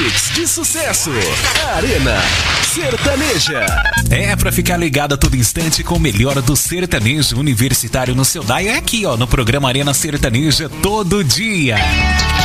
mix de sucesso. Arena Sertaneja. Pra ficar ligado a todo instante com o melhor do sertanejo universitário no seu dial. É aqui, no programa Arena Sertaneja todo dia.